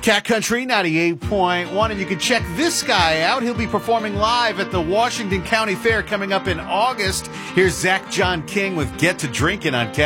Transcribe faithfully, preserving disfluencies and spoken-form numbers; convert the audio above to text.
Cat Country ninety-eight point one, and you can check this guy out. He'll be performing live at the Washington County Fair coming up in August. Here's Zach John King with Get to Drinking on Cat.